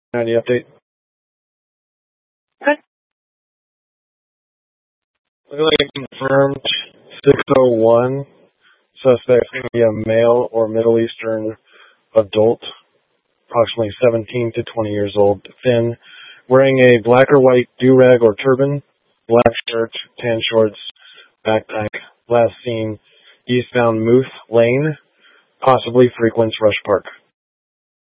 Any update? Good. Looks like confirmed 601. Suspect's going to be a male or Middle Eastern adult, approximately 17 to 20 years old, thin, wearing a black or white do-rag or turban, black shirt, tan shorts, backpack. Last seen eastbound Muth Lane, possibly frequents Rush Park.